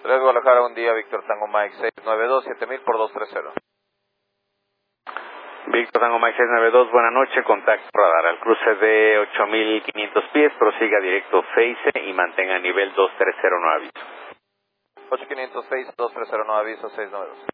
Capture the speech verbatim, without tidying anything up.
Tres Guadalajara, un día, Víctor Tango Mike seis nueve dos, siete mil por dos tres cero. Víctor Tango Mike seis nueve dos, buena noche, contacto radar al cruce de ocho mil quinientos pies, prosiga directo Face y mantenga nivel dos tres cero, no aviso. ocho mil quinientos seis, dos tres cero, no aviso, seis nueve dos.